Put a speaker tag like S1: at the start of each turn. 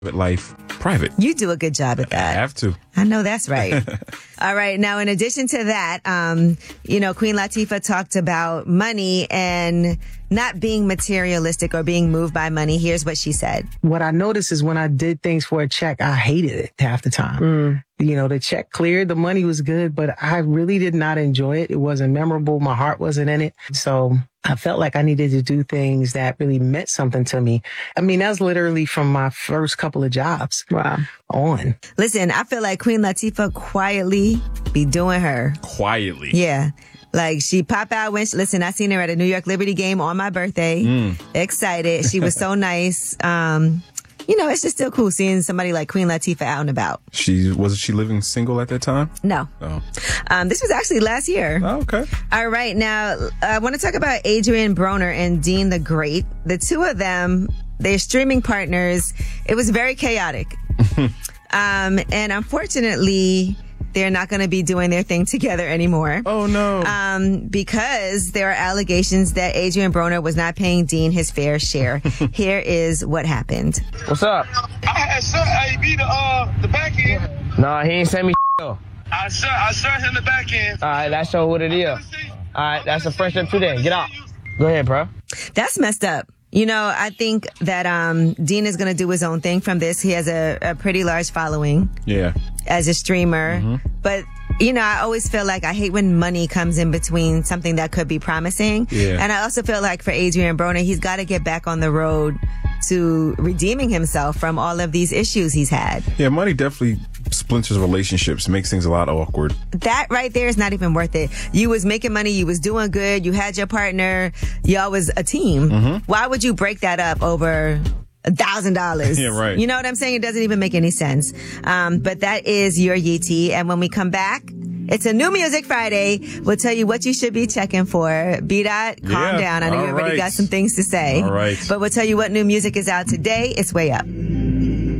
S1: life private.
S2: You do a good job at that.
S1: I have to.
S2: I know that's right. All right. Now, in addition to that, Queen Latifah talked about money and not being materialistic or being moved by money. Here's what she said.
S3: What I noticed is when I did things for a check, I hated it half the time. The check cleared, the money was good, but I really did not enjoy it. It wasn't memorable. My heart wasn't in it. So I felt like I needed to do things that really meant something to me. I mean, that's literally from my first couple of jobs.
S2: Wow.
S3: On.
S2: Listen, I feel like Queen Latifah quietly be doing her.
S1: Quietly.
S2: Yeah. Like she pop out listen, I seen her at a New York Liberty game on my birthday. Excited. She was so nice. It's just still cool seeing somebody like Queen Latifah out and about.
S1: Wasn't she living single at that time?
S2: No.
S1: Oh.
S2: This was actually last year.
S1: Oh, okay.
S2: All right. Now, I want to talk about Adrian Broner and Dean the Great. The two of them, they're streaming partners. It was very chaotic. And unfortunately, they're not going to be doing their thing together anymore.
S1: Oh, no.
S2: Because there are allegations that Adrian Broner was not paying Dean his fair share. Here is what happened.
S4: What's up?
S5: I had sent AB the back end.
S4: Nah, he ain't sent me though.
S5: I sent him the back end.
S4: All right, that's show what it is. All right, that's a fresh up today. Get out. Go ahead, bro.
S2: That's messed up. I think that Dean is going to do his own thing from this. He has a pretty large following.
S1: Yeah.
S2: As a streamer. But, I always feel like I hate when money comes in between something that could be promising.
S1: Yeah.
S2: And I also feel like for Adrian Broner, he's got to get back on the road to redeeming himself from all of these issues he's had.
S1: Yeah, money definitely splinters relationships, makes things a lot awkward.
S2: That right there is not even worth it. You was making money, you was doing good, you had your partner, y'all was a team. Why would you break that up over $1,000?
S1: Yeah, right.
S2: You know what I'm saying? It doesn't even make any sense. But that is your Yee. And when we come back, it's a New Music Friday. We'll tell you what you should be checking for. B-Dot, calm down. I know you already got some things to say.
S1: All right.
S2: But we'll tell you what new music is out today. It's Way Up.